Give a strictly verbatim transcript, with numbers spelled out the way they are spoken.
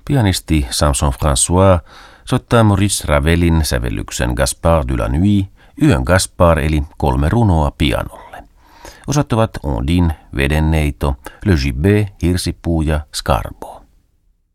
Pianisti Samson François soittaa Maurice Ravelin sävellyksen Gaspard de la Nuit, Yön Gaspar eli kolme runoa pianolle. Osat ovat Ondine, Vedenneito, Le Gibet, Hirsipuu ja Scarbo.